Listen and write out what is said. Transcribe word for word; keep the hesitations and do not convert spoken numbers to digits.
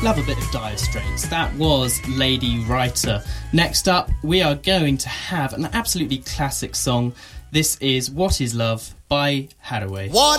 Love a bit of Dire Straits. That was Lady Writer. Next up, we are going to have an absolutely classic song. This is What Is Love by Haddaway. What